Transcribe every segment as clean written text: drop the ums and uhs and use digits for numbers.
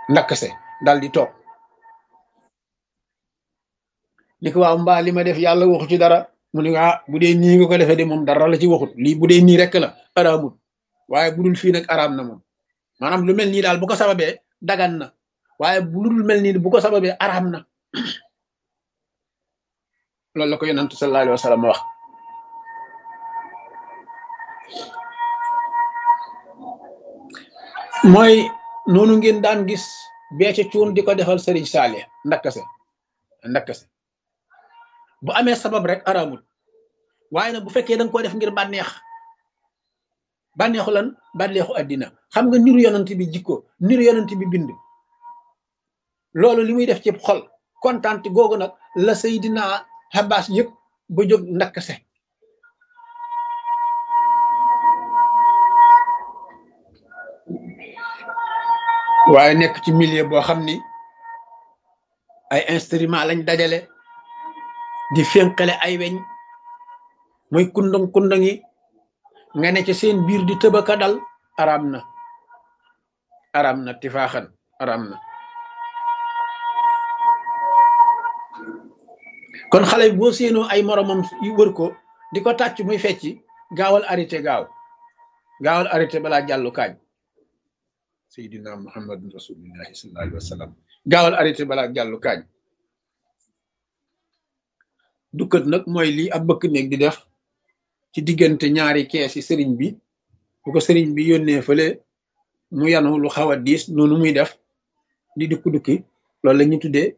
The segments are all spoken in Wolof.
ndakkase dal di toog ni ko waaw mbaa li ma def yàlla waxu ci dara mu ne ah bu dee nii nga ko defee de moom dara la ci waxut lii bu dee nii rek la araamut waaye bu dul fii nag araam na moom maanaam lu mel nii daal bu ko sababee dagan na waaye bu dul mel nii bu ko sababee araam na loolu la ko yonent sallallahu alayhi wa sallam wax mooy noonu ngeen daan gis beece cuun di ko defal sëriñ Saalih ndakkase bu amee sabab rek araamul waaye nag bu fekkee da nga ko def ngir bànneexu lan bànneexu àddina xam nga niru yonent bi jikko niru yonent bi bind loolu li muy def ci xol kontaan googu nag la Seydina Abbas yëpp ba jóg ndakkase waaye nekk ci milieu boo xam ni ay instrument lañ dajale di fénqale ay weñ muy kundang kundang yi nga ne ci seen biir di tëbaka dal araam na tifaaxan araam na kon xale bi boo séenoo ay moromam yu wër ko di ko tàcc muy fecci gaawal arrêté balaa jàllu kaañ Seydina Muhammad rasulillahi sallallahu alayhi wa sallam gaawal arrêté balaa jàllu kaañ dukkat nag mooy lii ab bëkk néeg di def ci diggante ñaari kees yi sëriñ bi bu ko sëriñ bi yónnee fële mu yanu lu xaw a diis noonu muy def di dukki loolu la ñu tuddee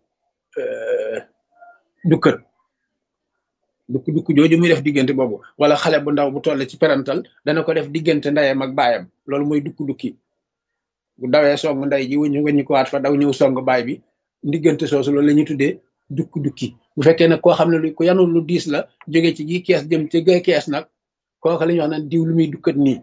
dukkat dukk jooju muy def diggante boobu wala xale bu ndaw bu toll ci perantal dana ko def diggante ndeyam ak baayam loolu mooy dukki bu dawee song ndey ji wëññi ko waat fa daw ñëw song baay bi diggante soosu loolu la ñuy tuddee dukki bu fekkee nag koo xam ne lu ko yanu lu diis la jóge ci gi kees jëm ci gay kees nag kooka la ñuy wax naan diw lu muy dukkat nii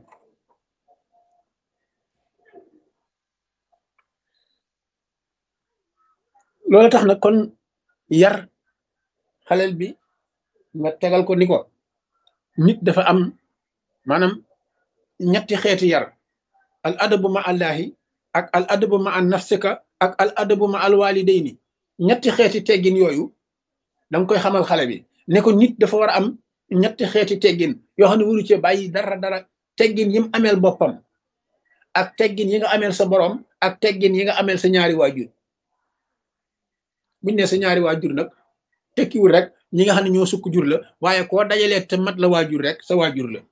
loolu tax nag kon yar xaleel bi nga tegal ko ni ko nit dafa am maanaam ñetti xeeti yar al adabu ma allahi ak al adabu ma an nafsika ak al adabu ma al walidayni ñetti xeeti teggin yooyu danga koy xamal xale bi ne ko nit dafa war a am ñetti xeeti teggin yoo xam ne waru cee bàyyi dara teggin yi mu ameel boppam ak teggin yi nga ameel sa borom ak teggin yi nga ameel sa ñaari waajur buñ ne sa ñaari waajur nag tekkiwul rek ñi nga xam ne ñoo sukk jur la waaye koo dajalee te mat la waajur rek sa waajur la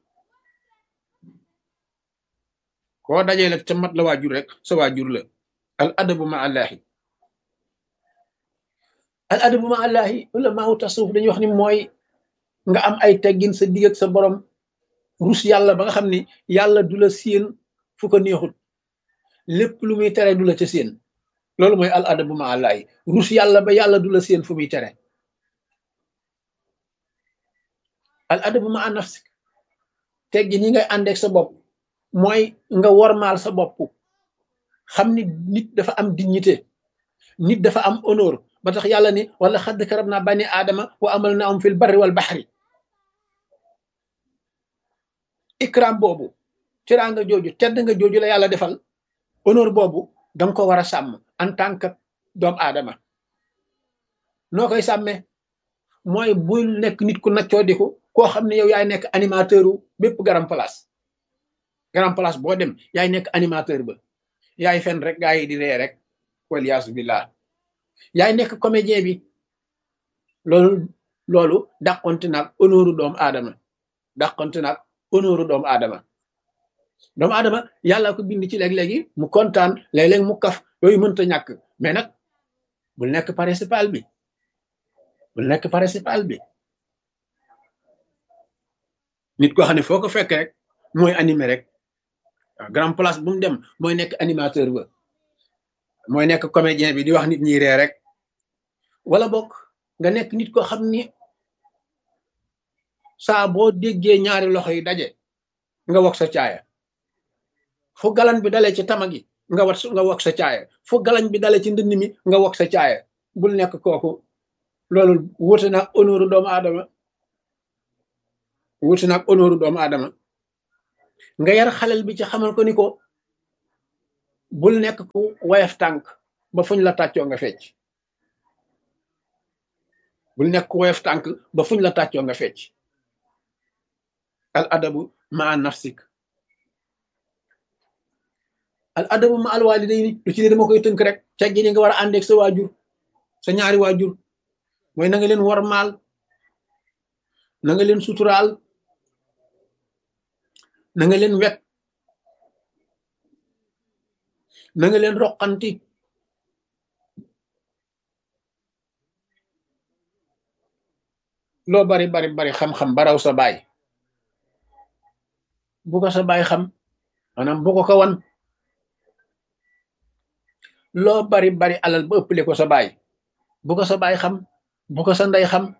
koo dajalee te mat la waajur rek sa waajur la al adabu ma allahi al adabu ma allahi ulamaaw tasawuf dañuy wax ni mooy nga am ay teggin sa digg ak sa borom rus yàlla ba nga xam ni yàlla du la séen fu ko neexut lépp lu muy tere du la ca séen loolu mooy al adabu ma allahi rus yàlla ba yàlla du la séen fu muy tere al adabu ma nafsik teggin yi ngay àndeek sa bopp mooy nga wormaal sa bopp xam ni nit dafa am dignité nit dafa am honneur ba tax yàlla ni wala xadd karab naa bani aadama wa amal na am fil barri wal baxri ikram boobu teraanga jooju tedd nga jooju la yàlla defal honneur boobu danga ko war a sàmm en tant que doomu aadama noo koy sàmmee mooy bul nekk nit ku naccoo diku koo xam ne yow yaay nekk animateur u bépp grand place boo dem yaay nekk animateur ba yaay fen rek gaa yi di ree rek waliyaasu billah yaay nekk comédien bi loolu dàqonte naag honneur doomu aadama doomu aadama yàlla ko bind ci léeg-léegi mu kontaan léeg-léeg mu kaf yooyu mënta ñàkk mais nag bul nekk principal bi nit koo xam ne foo ko fekk rek mooy animé rek waaw grand place bu mu dem mooy nekk animateur ba mooy nekk comédien bi di wax nit ñi ree rek wala bokk nga nekk nit koo xam ni saa boo déggee ñaari loxo yi daje nga wok sa caaya fu galan bi dalee ci tama gi nga wok sa caaya fu galan bi dalee ci ndënd mi nga wok sa caaya bul nekk kooku loolu wuute naag honneur doomu aadama nga yar xalel bi ci xamal ko ni ko bul nekk ku wayaf tànk ba fuñ la tàccoo nga fecc bul nekk woyof tànk ba fuñ la tàccoo nga fecc al adabu maa nafsik al adabu ma al walidayni lu ci ne dama koy tënk rek teggin yi nga war a àndeeg sa waajur sa ñaari waajur mooy na nga leen wormaal na nga leen suturaal na nga leen wekk na nga leen roqanti loo bari bari bari xam-xam baraw sa baay bu ko sa baay xam maanaam bu ko wan loo bari bari alal ba ëppale ko sa baay bu ko sa baay xam bu ko sa ndey xam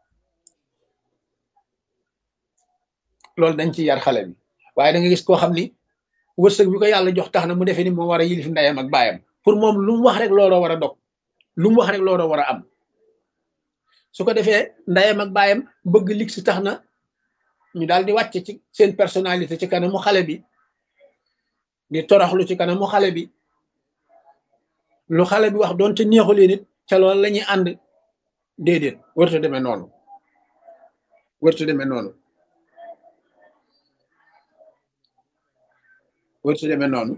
loolu dañ ci yar xale bi waaye da nga gis koo xam ni wërsëg bi ko yàlla jox tax na mu defee ni moo war a yilif ndeyam ak baayam pour moom lu mu wax rek looloo war a dog lu mu wax rek looloo war a am su ko defee ndeyam ak baayam bëgg lig si tax na ñu daal di wàcc ci seen personnalité ci kanamu xale bi di toroxlu ci kanamu xale bi lu xale bi wax doonte neexulee nit ca loolu la ñuy ànd déedéet wërta demee noonu wërta demee noonu wërta demee noonu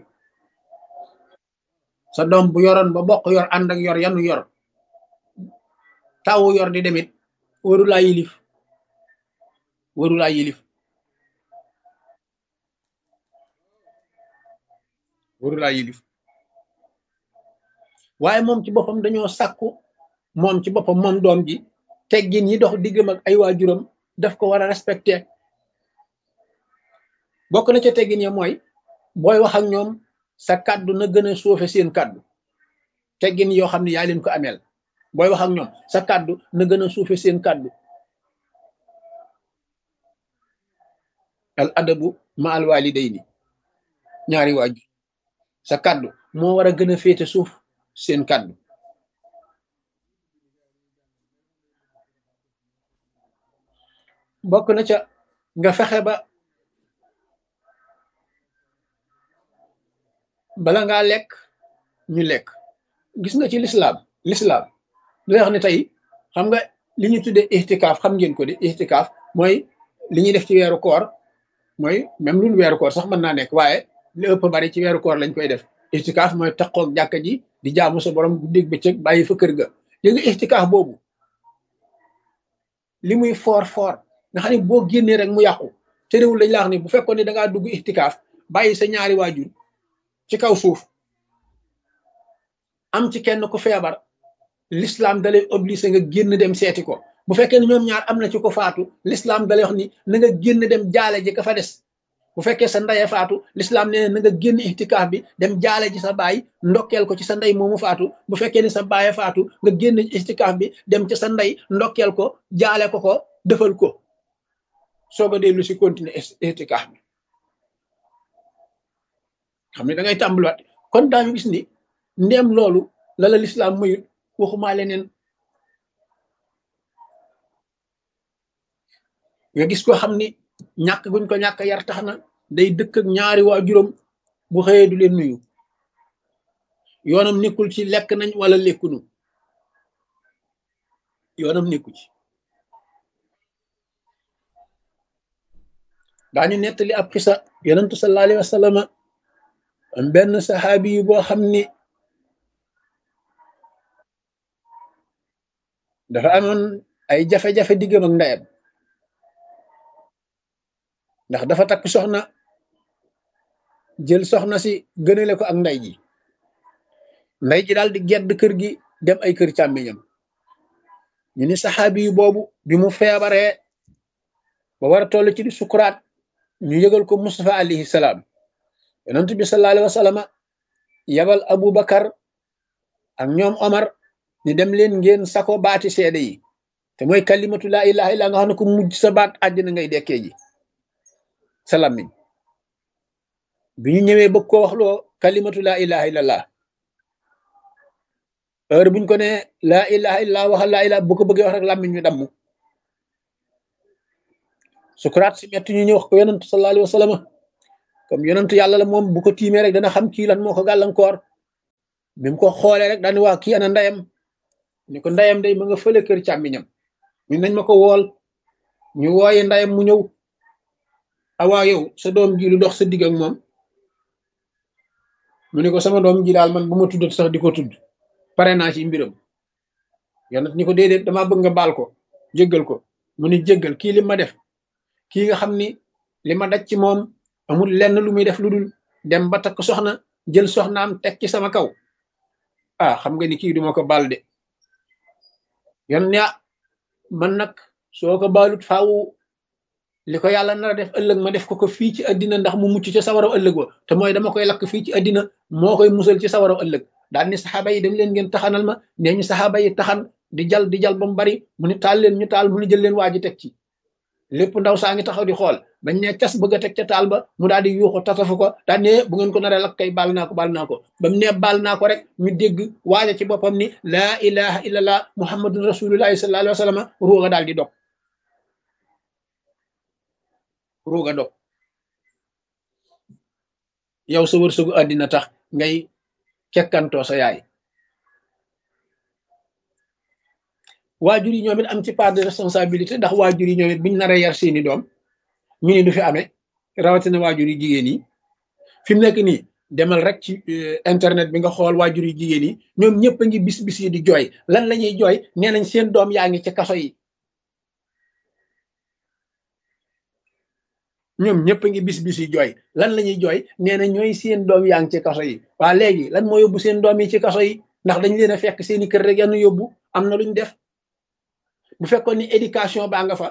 sa doom bu yoroon ba bokk yor ànd ak yor yanu yor tawu yor di demit waru laa yilif waru laa yilif waru laa yilif waaye moom ci boppam dañoo sàkku moom ci boppam moom doom ji teggin yi dox diggam ak ay waajuram daf ko war a respecté bokk na ca teggin ya mooy booy wax ak ñoom sa kàddu na gën a suufe seen kàddu teggin yoo xam ne yaa leen ko ameel booy wax ak ñoom sa kàddu na gën a suufe seen kàddu al adabu ma al walidayni ñaari waajur sa kàddu moo war a gën a féete suuf seen kàddu bokk na ca nga fexe ba bala ngaa lekk ñu lekk gis nga ci lislaam lu wax ne tey xam nga li ñu tuddee ixtikaaf xam ngeen ko di ixtikaaf mooy li ñuy def ci weeru koor mooy même lu weeru koor sax mën naa nekk waaye li ëpp bari ci weeru koor lañ koy def ixtikaaf mooy taqoog jàkka ji di jaamu sa borom guddeeg bëccëg bàyyi fa kër ga léegi nga ixtikaaf boobu li muy foor nga xam ne boo génnee rek mu yàqu te réewul dañ la wax ni bu fekkoon ne da ngaa dugg ixtikaaf bàyyi sa ñaari waajur ci kaw suuf am ci kenn ku feebar l'islam dalay obligé nga génn dem seeti ko bu fekkee ne ñoom ñaar am na ci ko faatu l'islam dalay wax ni na nga génn dem jaale ji ka fa des bu fekkee sa ndeye faatu l'islam nee na nga génn ixtikaaf bi dem jaale ji sa baay ndokkeel ko ci sa ndey moomu faatu bu fekkee ni sa baaye faatu nga génn ixtikaaf bi dem ci sa ndey ndokkeel ko jaale ko defal ko soog a dellu si continuer ixtikaaf bi xam ne da ngay tàmbaliwaat kon daañu gis ni ndéem loolu la lislaam mayut waxumaa leneen nga gis ko xam ni ñàkk guñ ko ñàkk yar tax na day dëkk ak ñaari waajuram bu xëyee du leen nuyu yoonam nekkul ci lekk nañ wala lekkunu yoonam nekku ci daañu nettali ab xisa yonentu sallallahu alayhi wa sallam am benn saxaabi yu boo xam ni dafa amoon ay jafe-jafe diggam ak ndeyam ndax dafa takk soxna jël soxna si gënale ko ak ndey ji daal di gedd kër gi dem ay kër càmmiñam ñu ni saxaabi yu boobu bi mu feebaree ba war a toll ci di sukuraat ñu yëgal ko Mustafa alayhi salaam yonent bi sallallahu alayhi wa sallam yabal Abu Bakar ak ñoom Omar ni dem leen ngeen sako baati seede yi te mooy kalimatu laa ilaha illa nga xam ne ko mujj sa baat àjjana ngay dekkee ji sa làmmiñ bi ñu ñëwee bëgg ko wax loo kalimatu laa ilaha illallah heure buñ ko ne laa ilaha illallah waxal laa ilaha bu ko bëggee wax rek làmmiñ ñu damm sukuraat si metti ñu ñëw wax ko yonent sallallahu alayhi wa sallam comme yonent yàlla la moom bu ko tiimee rek dana xam kii lan moo ko gàllankoor bi mu ko xoolee rek daal ni waa kii ana ndeyam ni ko ndeyam day ma nga fële kër càmmiñam ñu nañ ma ko wool ñu wooye ndeyam mu ñëw awaa yow sa doom ji lu dox sa digg ak moom mu ne ko sama doom ji daal man bu ma tuddat sax di ko tudd pare naa ci mbiram yonent ni ko déedéet damaa bëgg nga baal ko jéggal ko mu ni jéggal kii li ma def kii nga xam ni li ma daj ci moom amul lenn lu muy def lu dul dem ba takk soxna jël soxnaam teg ci sama kaw ah xam nga ni kii duma ko baal de yon ne man nag soo ko baalut faaw li ko yàlla nar a def ëllëg ma def ko fii ci àddina ndax mu mucc ci sawaraw ëllëg wa te mooy dama koy lakk fii ci àddina moo koy musal ci sawaraw ëllëg daal ni saxaaba yi dem leen ngeen taxanal ma nee ñu saxaaba yi taxan di jal ba mu bari mu ni taal leen ñu taal mu ni jël leen waa ji teg ci lépp ndaw saa ngi taxaw di xool bañ ne cas bëgg a teg ca taal ba mu daal di yuuxu tatafu ko daal ne bu ngeen ko naree lakk kay baal naa ko ba mu ne baal naa ko rek ñu dégg waaja ci boppam ni laa ilaha illallah muhammadun rasulullahi sallallahu alayhi wa sallam ruuga daal di dog ruuga dog yow sa wërsëgu àddina tax ngay kekkantoo sa yaay waajur yi ñoom it am ci part de responsabilité ndax waajur yi ñoom it buñ nar a yar seeni doom ñu ni du fi amee rawatina waajur yi jigéen yi fi mu nekk nii demal rek ci internet bi nga xool waajur yi jigéen yi ñoom ñëpp a ngi bis yi di jooy lan la ñuy jooy nee nañ seen doom yaa ngi ci kaso yi ñoom ñëpp a ngi bis yi jooy lan la ñuy jooy nee na ñooy seen doom yaa ngi ci kaso yi waa léegi lan moo yóbbu seen doom yi ci kaso yi ndax dañ leen a fekk seeni kër rek yenn yóbbu am na luñ def bu fekkoon ni éducation baa nga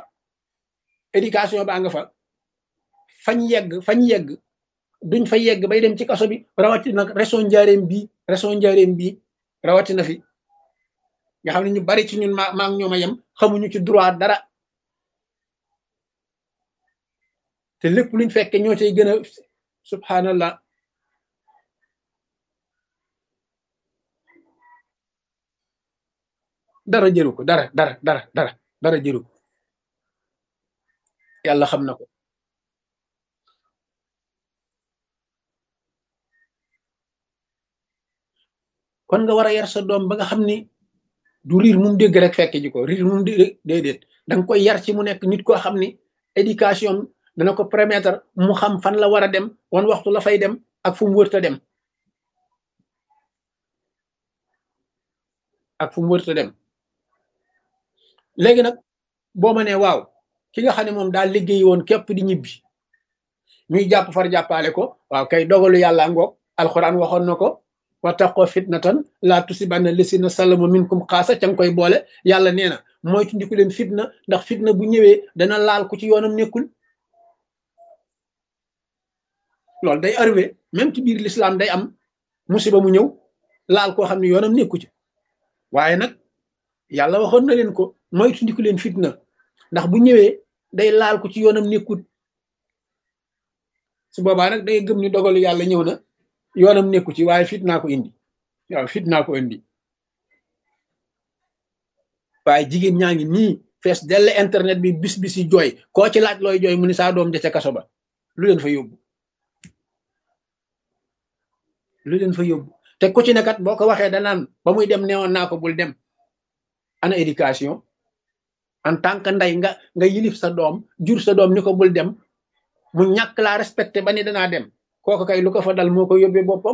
fa fañ yegg duñ fa yegg bay dem ci kaso bi rawatina nag région Njaaréem bii rawatina fi nga xam ne ñu bari ci ñun maa ngi ñoom a yem xamuñu ci droit dara te lépp luñ fekke ñoo cay gën a subhanallah dara jëru ko dara jëru ko yàlla xam na ko kon nga war a yar sa doom ba nga xam ni du riir mum dégg rek fekke ji ko riir mum dégg déedéet danga koy yar ci mu nekk nit koo xam ni éducation dana ko permettre mu xam fan la war a dem wan waxtu la fay dem ak fu mu wërta dem léegi nag boo ma nee waaw ki nga xam ne moom daal liggéey woon képp di ñibbi ñuy jàpp far jàppale ko waaw kay dogalu yàlla ngoog alxuraan waxoon na ko wattaqoo fitnatan laa tusibanna lasina salamu minkum xaasa ca nga koy boole yàlla nee na moytu ndiku leen fitna ndax fitna bu ñëwee dana laal ku ci yoonam nekkul loolu day arrivé même ci biir l'islam day am musiba mu ñëw laal koo xam ne yoonam nekku ci waaye nag yàlla waxoon na leen ko moytu ndiku leen fitna ndax bu ñëwee day laal ko ci yoonam nekkul su boobaa nag day gëm ni dogalu yàlla ñëw na yoonam nekku ci waaye fitnaa ko indi waaw fitnaa ko indi waaye jigéen ñaa ngi nii fees dell internet bi bis yi jooy koo ci laaj looy jooy mu ni saa doom ja ca kaso ba lu leen fa yóbbu te ku ci nekkat boo ko waxee danaan ba muy dem neewoon naa ko bul dem ana éducation en tant que ndey nga yilif sa doom jur sa doom ni ko bul dem mu ñàkk laa respecté ba ni danaa dem kooku kay lu ko fa dal moo ko yóbbee boppam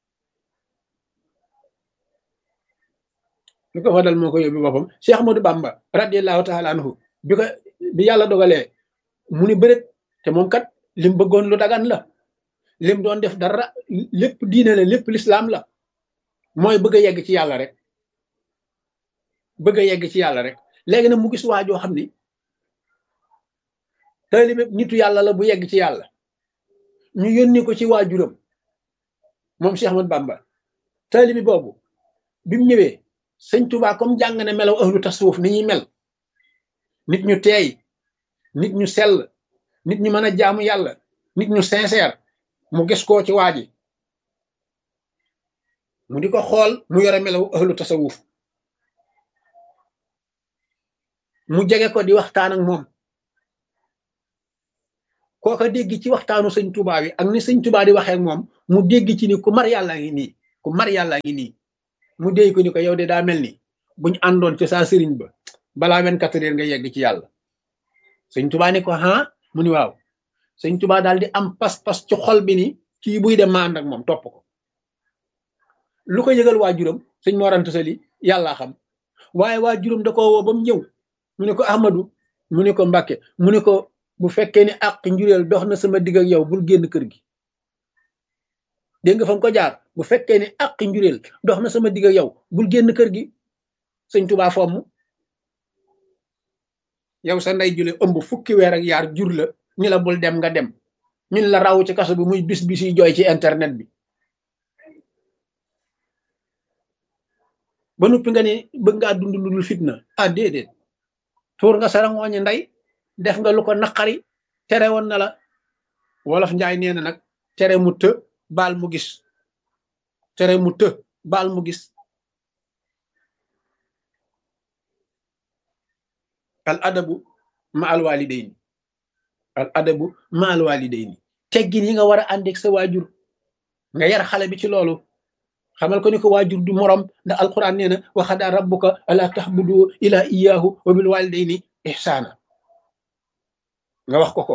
Cheikh Ahmadou Bamba radiyallahu taala anhu bi yàlla dogalee mu ni bërét te moom kat lim bëggoon lu dagan la lim doon def dara lépp diine la lépp lislaam la mooy bëgg a yegg ci yàlla rek léegi nag mu gis waajoo xam ni taalibe nitu yàlla la bu yegg ci yàlla ñu yónni ko ci waajuram moom Cheikh Ahmadou Bamba taalibe boobu bi mu ñëwee sëñ Tuubaa comme jàng na melaw ahlu tasawuf ni ñuy mel nit ñu teey nit ñu sell nit ñu mën a jaamu yàlla nit ñu sincère mu gis koo ci waa ji mu di ko xool mu yore melaw ahlu tasawuf mu jege ko di waxtaan ak moom kooka dégg ci waxtaanu sëñ Tuubaa wi ak ni sëñ Tuubaa di waxee ak moom mu dégg ci ni ku mar yàlla ngi nii mu déy ko ni ko yow de daa mel ni buñ àndoon ci saa sëriñ ba balaa 24 heures nga yegg ci yàlla. sëñ Tuubaa ni ko ah mu ni waaw. sëñ Tuubaa daal di am pas-pas ci xol bi ni kii buy dem ma ànd ak moom topp ko. lu ko yëgal waajuram sëñ Mor Anta Sali yàllaa xam waaye waajuram da ko woo ba mu ñëw mu ne ko Ahmadu mu ne ko Mbàkke mu ne ko bu fekkee ni àq njureel dox na sama digg ak yow bul génn kër gi. dégg nga fa nga ko jaar bu fekkee ni àq njureel dox na sama digg ak yow bul génn kër gi. sëñ Tuubaa fomm yow sa ndey jule ëmb fukki weer ak yaar jur la ni la bul dem nga dem min la raw ci kaso bi muy bis yi jooy ci internet bi ba noppi nga ni bëgg ngaa dund lu dul fitna ah déedéet tuur nga sa rangooñi ndey def nga lu ko naqari tere woon na la wolof njaay nee na nag tere mu të baal mu gis tere mu të baal mu gis al adabu ma al walidayni al adabu ma al walidayni teggin yi nga war a àndeeg sa waajur nga yar xale bi ci loolu xamal ko ni ko waajur du morom ndax alquran nee na wa qadaa rabbuka alla ta'budu illa iyyahu wa bil walidayni ihsana nga wax ko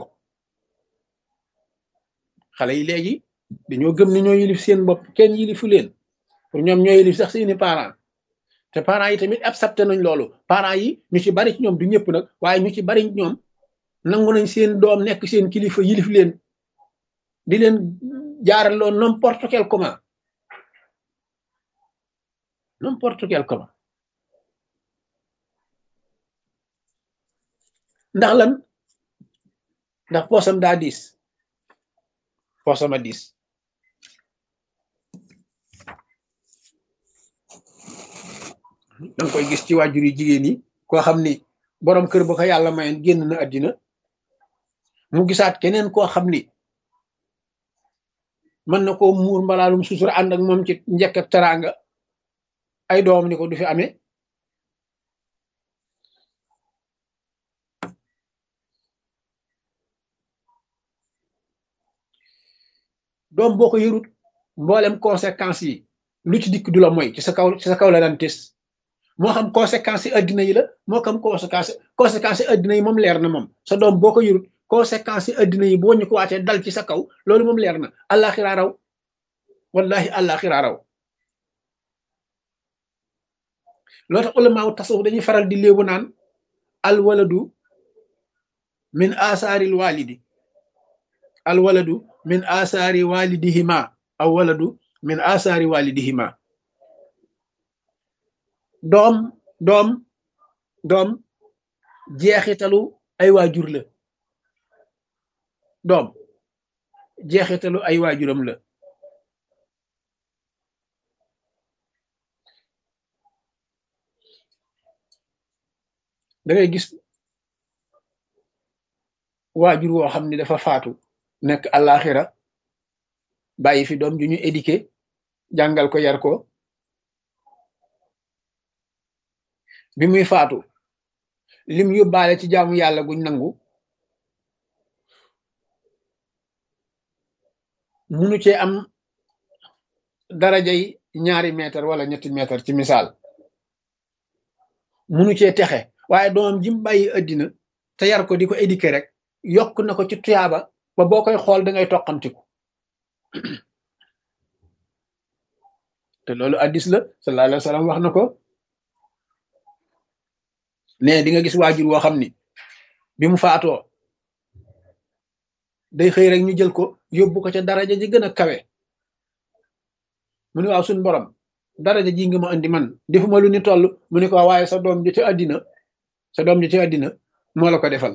xale yi léegi dañoo gëm ni ñoo yilif seen bopp kenn yilifu leen pour ñoom ñoo yilif sax seeni parents te parents yi tamit accepté nañ loolu parents yi ñu ci bari ci ñoom du ñëpp nag waaye ñu ci bari ñoom nangu nañ seen doom nekk seen kilifa yilif leen di leen jaaraloo n'importe quel comment ndax lan ndax poosam daa diis poosama diis danga koy gis ci waajur yi jigéen yi koo xam ni boroom kër ba ko yàlla mayoon génn na àddina mu gisaat keneen koo xam ni mën na koo muur mbalaalum sutura ànd ak moom ci njëkk ak teraanga ay doom ni ko du fi amee doom boo ko yërut mboolem conséquences yi lu ci dikk du la mooy ci sa kaw la daan tes moo xam conséquences yi addina yi la moo xam conséquences yi addina yi moom leer na moom sa doom boo ko yërut conséquences yi addina yi boo ñu ko waatee dal ci sa kaw loolu moom leer na àllaaxira raw wallahi àllaaxira raw loo tax ulamaaw tasawuf dañuy faral di léebu naan alwaladu min asaaril walidi alwaladu min asaari walidihima aw waladu min asaari walidihima doom jeexitalu ay waajur la doom jeexitalu ay waajuram la da ngay gis waajur woo xam ni dafa faatu nekk àllaaxira bàyyi fi doom ju ñu éduqué jàngal ko yar ko bi muy faatu lim yóbbaale ci jaamu yàlla guñ nangu munu cee am darajay 2 mètre wala 3 mètre ci misaal munu cee texe waaye doomam jim bàyyi àddina te yar ko di ko éduqué rek yokk na ko ci tuyaaba ba boo koy xool da ngay toqamtiku te loolu addis la sallallahu alayhi wa sallam wax na ko ne di nga gis waajur woo xam ni bi mu faatoo day xëy rek ñu jël ko yóbbu ko ca daraja ji gën a kawe mu ne waaw suñ borom daraja ji nga ma andi man defuma lu ni toll mu ne ko waaye sa doom ji ci àddina moo la ko defal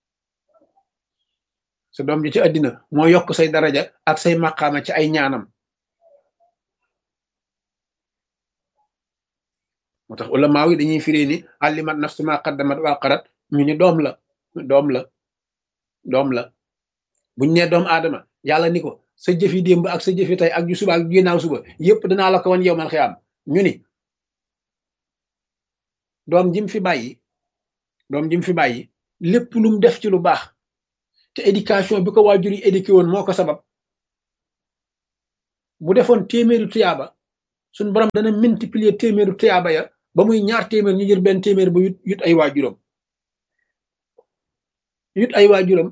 sa doom ji ci àddina moo yokk say daraja ak say maqaama ci ay ñaanam moo tax ulamaaw yi dañuy firee ni allimat nafsu ma qaddamat wa qarat ñu ni doom la buñ nee doom aadama yàlla ni ko sa jëfi démb ak sa jëfi tey ak ju suba ak ginnaaw suba yépp dinaa la ko wan yow man xiyaam ñu ni doom jim fi bàyyi lépp lu mu def ci lu baax te éducation bi ko waajur yi éduqué woon moo ko sabab bu defoon téeméeri tuyaaba suñ borom dana multiplier téeméeru tuyaaba ya ba muy ñaar téeméer ñu jël benn téeméer ba yut ay waajuram yut ay waajuram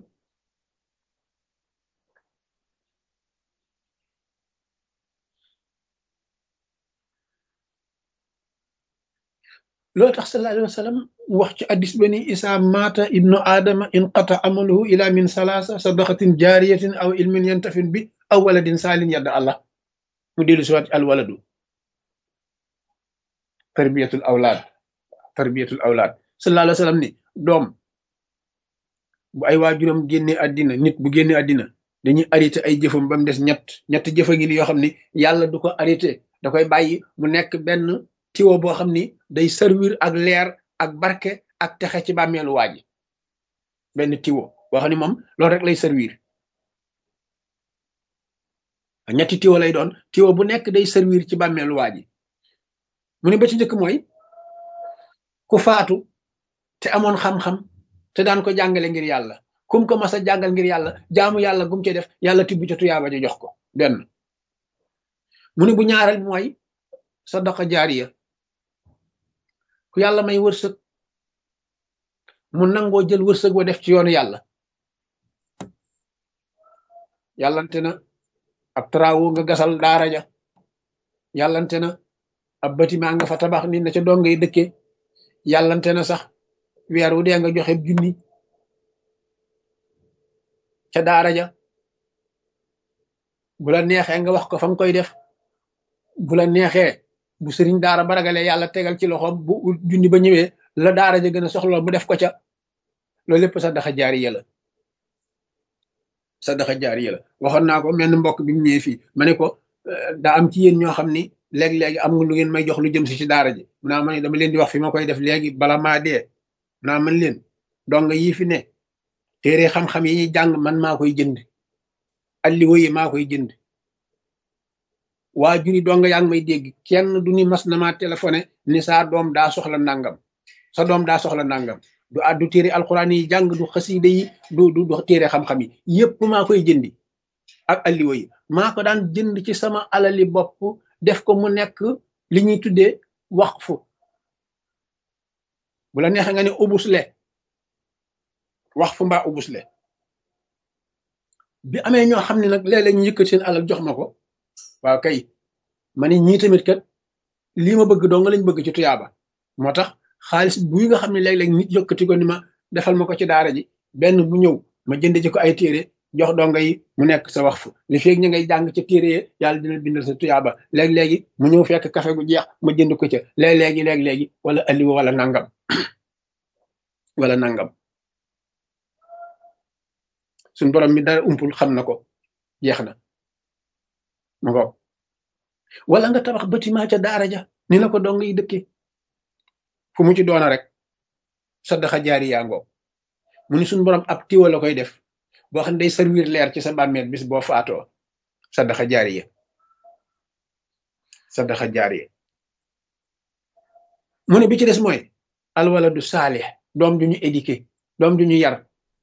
loolu tax sallallahu alayhi wa sallam wax ci addis ba ni isa mata ibnu aadama inqata amaluhu ila min salaasa sadaqatin jaariyatin aw ilmin yantafin bi aw waladin saalin yadda allah mu dellu si waat al waladu tarbiyatul awlaad sallallahu alayhi wa sallam ni doom bu ay waajuram génne àddina nit bu génne àddina dañuy arrêté ay jëfam ba mu des ñett jëfa ngi ni yoo xam ni yàlla du ko arrêté da koy bàyyi mu nekk benn tiwo boo xam ni day servir ak leer ak barke ak texe ci bàmmeelu waa ji benn tiwo boo xam ni moom loolu rek lay servir ñetti tiwo lay doon tiwo bu nekk day servir ci bàmmeelu waa ji mu ne ba ci njëkk mooy ku faatu te amoon xam-xam te daan ko jàngale ngir yàlla kum ko mas a jàngal ngir yàlla jaamu yàlla gum ci def yàlla tibb ca tuyaaba ja jox ko benn mu ne bu ñaareel mooy sadaqa jaariya ku yàlla may wërsëg mu nangoo jël wërsëg wa def ci yoonu yàlla yàllante na ab travaux nga gasal daara ja yàllante na ab bâtiment nga fa tabax ni na ca dong ngay dëkkee yàllante na sax weer wu dee nga joxe junni ca daara ja bu la neexee nga wax ko fa nga koy def bu la neexee bu sëriñ daara ba ragalee yàlla tegal ci loxoom bu junni ba ñëwee la daara ja gën a soxla mu def ko ca loolu lépp sadaqa jaariya la sadaqa jaariya la waxoon naa ko menn mbokk bi mu ñëwee fii ma ne ko daa am ci yéen ñoo xam ni léegi-léegi am nga lu ngeen may jox lu jëm si ci daara ji mu naa ma ne dama leen di wax fi ma koy def léegi bala maa dee naa man leen donga yii fi ne téere xam-xam yi ñuy jàng man maa koy jënd alliwo yi maa koy jënd waajur yi donga yaa ngi may dégg kenn du ni mas na maa téléphoné ni saa doom daa soxla nangam sa doom daa soxla nangam du addu téere alxuraan yi jàng du xasida yi du téere xam-xam yi yépp maa koy jëndi ak alliwo yi maa ko daan jënd ci sama alali bopp def ko mu nekk li ñuy tuddee waqfu bu la neexee nga ne ubusle waqfu mbaa ubusle bi amee ñoo xam ne nag léeg-léeg ñu yëkkat seen alal jox ma ko waaw kay ma ne ñii tamit kat lii ma bëgg doo nga lañ bëgg ci tuyaaba moo tax xaalis buy nga xam ne léeg-léeg nit yëkkati ko ni ma defal ma ko ci daara ji benn bu ñëw ma jënd ci ko ay téere jox donga yi mu nekk sa waxfu li feeg ñi ngay jàng ca téere yi yàlla dina bindal sa tuyaaba léeg-léegi mu ñëw fekk café gu jeex ma jënd ko ca léeg-léegi wala alliwa wala nangam wala nangam suñ borom mi dara umpul xam na ko jeex na ma ko wala nga tabax bâtiment ca daara ja ni la ko dong yi dëkkee fu mu ci doona rek sadaqa jaariya ngoo mu ni suñ borom ab tiwa la koy def boo xam ne day servir leer ci sa bàmmeel bis boo faatoo sadaqa jaariya mu ne bi ci des mooy alwaladu saalih doom ju ñu éduqué doom ju ñu yar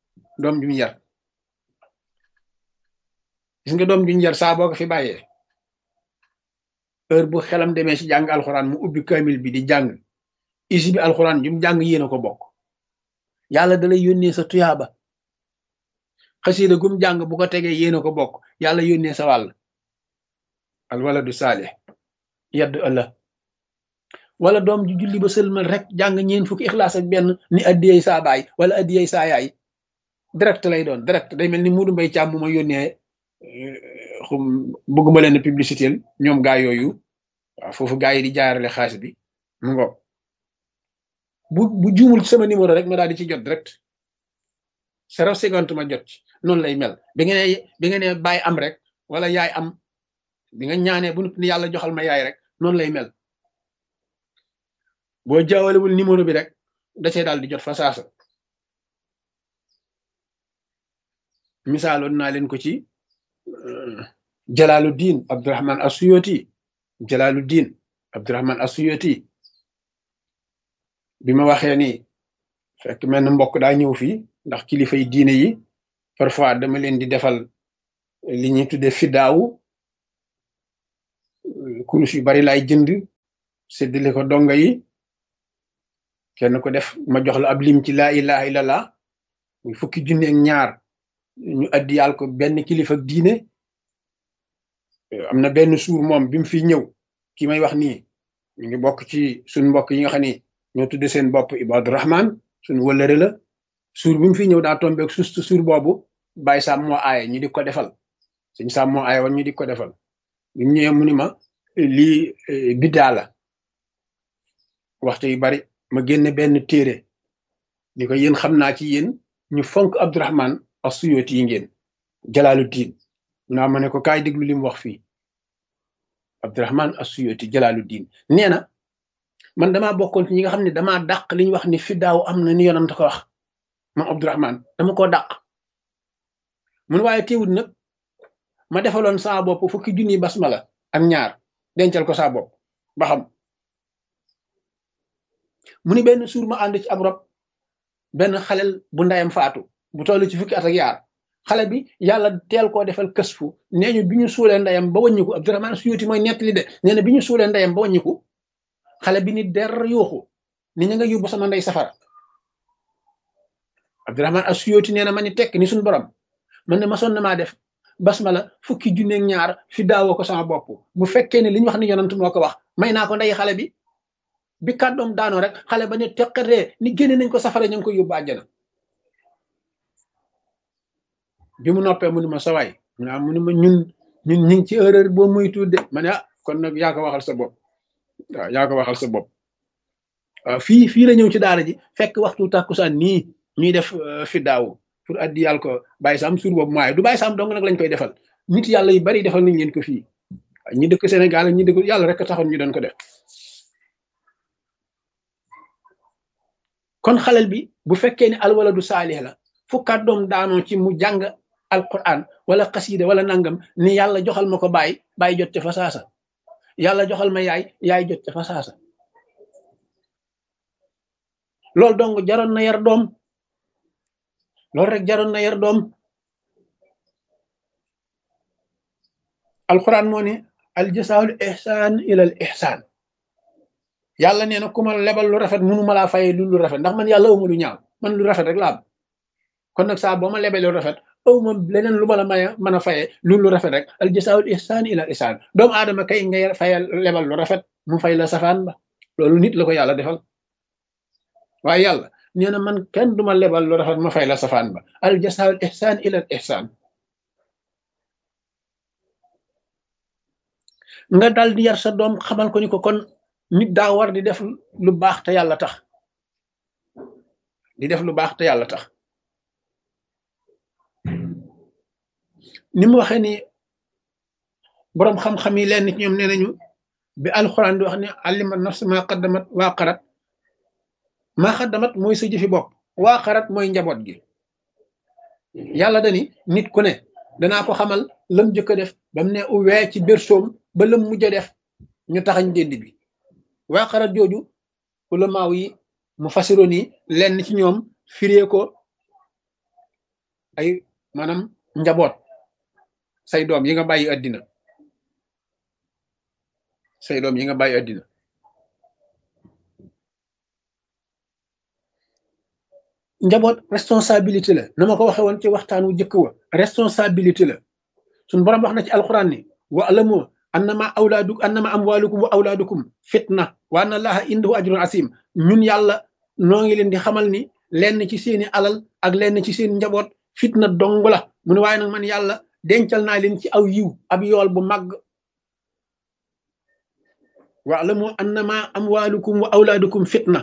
gis nga doom ju ñu yar saa boo ko fi bàyyee heure bu xelam demee ci jàng alxuraan mu ubbi kamil bi di jàng isi bi alxuraan jum jàng yéen a ko bokk yàlla dalay yónnee sa tuyaaba xasida gum jàng bu ko tegee yéen a ko bokk yàlla yónnee sa wàll alwaladu saalih yadd ëllëg wala doom ju julli ba sëlmal rek jàng ñeen fukki ixlaas ak benn ni addiyey saa baay wala addiyey saa yaay direct lay doon direct day mel ni Muudu Mbay Caam mu ma yónnee bëgguma leen publicité ñoom gaa yooyu waaw foofu gaa yi di jaarale xaalis bi mu ngo bu juumul ci sama numéro rek ma daal di ci jot direct 0,50 ma jot ci noonu lay mel bi nga ne baay am rek wala yaay am bi nga ñaanee bu nit ni yàlla joxal ma yaay rek noonu lay mel boo jaawalewul numéro bi rek da cee daal di jot fa saasa misaaloon naa leen ko ci Jalaaluddin Abdurahman Asuyoti bi ma waxee ni fekk mel na mbokk daa ñëw fii ndax kilifay diine yi parfois dama leen di defal li ñuy tuddee fidaawu kurus yu bari laay jënd séddale ko donga yi kenn ko def ma jox la ab lim ci laa ilaha illallah muy fukki junni ak ñaar ñu addiyal ko benn kilifa ak diine. am na benn suur moom bi mu fi ñëw ki may wax nii ñu ngi bokk ci suñ mbokk yi nga xam ni ñoo tudde seen bopp Ibadu Rahman suñ wëllëre la. suur bi mu fi ñëw daa tombeeg suur boobu Baye Sam moo aaye ñu di ko defal sëñ Sam moo aaye woon ñu di ko defal bi mu ñëwee mu ni ma lii biddaa la waxtu yu bari ma génne benn téere ni ko yéen xam naa ci yéen ñu fonk Abdurahman as-Suyuti yi ngeen Jalaaluddin naa ma ne ko kaay déglu li mu wax fii Abdurahman as-Suyuti Jalaaluddin nee na man damaa bokkoon ci ñi nga xam ne damaa dàq li ñu wax ni fiddaaw am na ni yonent ko wax moom Abdurahman dama koo dàq mun waaye teewul nag ma defaloon saa bopp fukki junni basmala ak ñaar dencal ko saa bopp ba xam mu ni benn suur ma ànd ci ab rob benn xalel bu ndayam faatu bu toll ci fukki at ak yaar xale bi yàlla teel koo defal kësfu nee ñu bi ñu suulee ndeyam ba wàññiku Abdurahman Suyuti mooy nettali de nee na bi ñu suulee ndeyam ba wàññiku xale bi ni der yuuxu ni ñu nga yóbbu sama ndey safara Abdurahman as-Suyuti nee na ma ni tekk ni suñu borom man ne ma sonn maa def basmala fukki junneeg ñaar fi daawoo ko sama bopp bu fekkee ne li ñu wax ni yonent moo ko wax may naa ko ndey xale bi kàddoom daanoo rek xale ba ne teqatee ni génne nañ ko safara ñu ngi koy yóbbu àjjana bi mu noppee mu ni ma sawaay mu ni ma ñun ñu ngi ci erreur boo muy tudde ma ne kon nag yaa ko waxal sa bopp waaw yaa ko waxal sa bopp waaw fii la ñëw ci daara ji fekk waxtu tàkkusaan nii ñuy def fi daawu pour addi yàlla ko Baye Sam suur boobu maaye du Baye Sam dong nag lañ koy defal nit yàlla yu bari defal nañ leen ko fii ñi dëkk Sénégal ñi dëkk yàlla rek taxoon ñu doon ko def kon xalel bi bu fekkee ne alwaladu saalih la fu kàddoom daanoo ci mu jàng alquran wala xasiida wala nangam ni yàlla joxal ma ko baay jot ca fa saasa yàlla joxal ma yaay jot ca fa saasa loolu dong jaroon na yar doom loolu rek jaroon na yar doom alquran moo ne al jasaa'ul ihsaan ilal ihsaan yàlla nee na ku ma lebal lu rafet mënu ma laa fayee lu rafet ndax man yàlla awma lu ñaaw man lu rafet rek la am kon nag saa boo ma lebee lu rafet awma leneen lu ma la mën a fayee lu rafet rek al jasaa'ul ihsaan ilal ihsaan doomu aadama kay ngay fayal lebal lu rafet mu fay la safaan ba loolu nit la ko yàlla defal waaye yàlla nee na man kenn duma lebal lu rafet ma fay la safaan ba al jasaa'ul ihsaan ilal ihsaan nga dal di yar sa doom xamal ko ni ko kon nit daa war di def lu baax te yàlla tax di def lu baax te yàlla tax ni mu waxee ni boroom xam-xam yi leen nit ñoom nee nañu bi alxuraan di wax ne allima nafs maa qaddamat waa xarat maa xaddamat mooy sa jëfi bopp waa xarat mooy njaboot gi yàlla dani nit ku ne danaa ko xamal lam jëkk a def ba mu ne uwee ci bersoom ba lam mujj a def ñu taxañ dénd bi waa xarat jooju ulamaaw yi mu fasiroon yi lenn ci ñoom firee ko ay maanaam njaboot say doom yi nga bàyyi àddina say doom yi nga bàyyi àddina njaboot responsabilité la na ma ko waxe woon ci waxtaan wu jëkk wa responsabilité la suñ boroom wax na ci alquran ni wa alamu annama amwalukum wa awlaadukum fitna wa anna allaha indahu ajrun asim ñun yàlla noo ngi leen di xamal ni lenn ci seeni alal ak lenn ci seen njaboot fitna dong la mu ne waaye nag man yàlla dencal naa leen ci aw yiw ab yool bu màgg wa alamu annama amwalukum wa awlaadukum fitna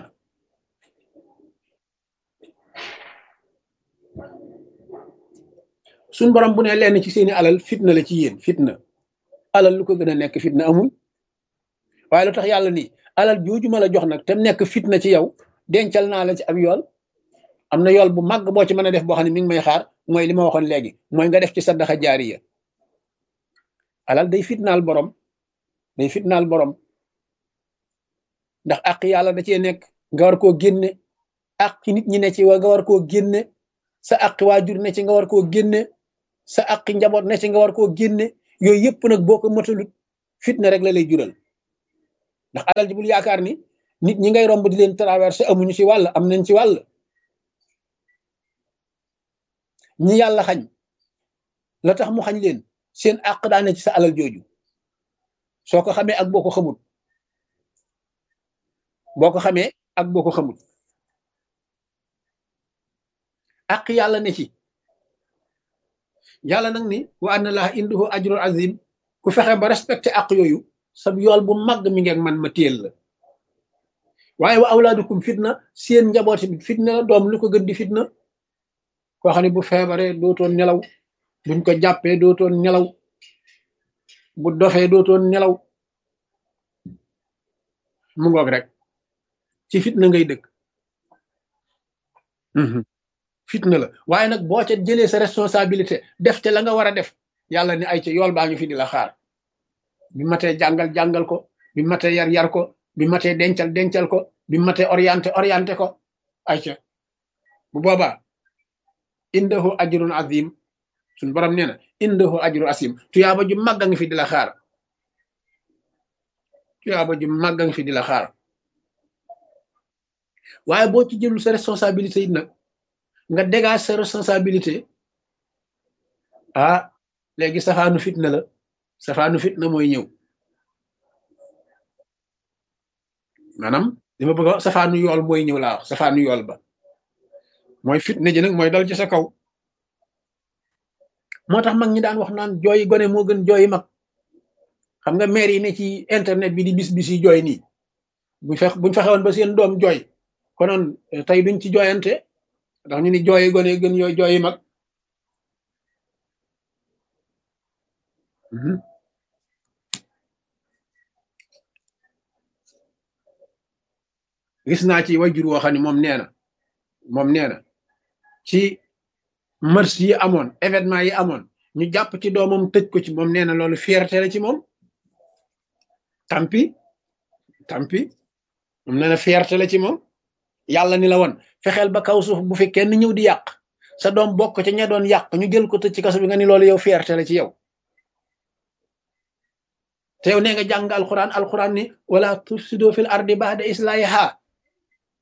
suñ borom bu ne lenn ci seeni alal fitna la ci yéen fitna alal lu ko gën a nekk fitna amul waaye lu tax yàlla nii alal jooju ma la jox nag te nekk fitna ci yow dencal naa la ci ab yool am na yool bu màgg boo ci mën a def boo xam ne mi ngi may xaar mooy li ma waxoon léegi mooy nga def ci saddaxa jaariya alal day fitnaal borom ndax àq yàlla da cee nekk nga war koo génne àq ci nit ñi ne ci nga war koo génne sa àq waajur ne ci nga war koo génne sa àq njaboot ne ci nga war koo génne yooyu yëpp nag boo ko matalut fitna rek la lay jural ndax alal ji bul yaakaar ni nit ñi ngay romb di leen traversé amuñu ci wàll am nañ ci wàll ñi yàlla xañ la tax mu xañ leen seen àq daane ci sa alal jooju soo ko xamee ak boo ko xamut boo ko xamee ak boo ko xamut àq yàlla ne ci yàlla nag ni wa anna laaha indahu ajrun azim ku fexe ba respecté àq yooyu sab yool bu màgg mi ngeeg man ma téel la waaye wa awlaadukum fitna seen njabooti bi fitna la doom lu ko gën di fitna koo xam ne bu feebaree dootoon nelaw buñ ko jàppee dootoon nelaw bu dofee dootoon nelaw mu ngoog rek ci fitna ngay dëkk fitna la waaye nag boo ca jëlee sa responsabilité def te la nga war a def yàlla ni ay ca yool baa ngi fi di la xaar bi matee jàngal ko bi matee yar ko bi matee dencal ko bi matee orienté ko ay ca bu boobaa indahu ajrun azim suñ borom nee na indahu ajrun azim tuyaaba ju màgg a ngi fi di la xaar tuyaaba ju màgg a ngi fi di la xaar waaye boo ci jëlul sa responsabilité yi nag nga dégage sa responsabilité ah léegi safaanu fitna la safaanu fitna mooy ñëw maanaam li ma bëgg a safaanu yool mooy ñëw laa wax safaanu yool ba mooy fitna ji nag mooy dal ci sa kaw moo tax mag ñi daan wax naan jooyi gone moo gën jooyi mag xam nga maire yi ne ci internet bi di bis yi jooy nii buñ fexewoon ba seen doom jooy konoon tey duñ ci jooyante ndax ñu ni jooyi gone gën yooyu jooyi mag gis naa ci wajur woo xam ne moom nee na ci mars yi amoon événement yi amoon ñu jàpp ci doomam tëj ko ci moom nee na loolu fierté la ci moom tampi moom nee na fierté la ci moom yàlla ni la woon fexeel ba kaw suuf bu fi kenn ñëw di yàq sa doom bokk ca ña doon yàq ñu jël ko tëj ci kaso bi nga ni loolu yow fierté la ci yow te yow nee nga jàng alquran ni wala tufsidu fil ardi ba'da islahiha